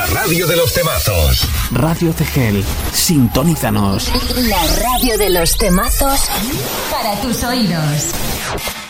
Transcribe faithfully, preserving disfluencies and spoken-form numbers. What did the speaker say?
La radio de los temazos. Radio Cegel, sintonízanos. La radio de los temazos para tus oídos.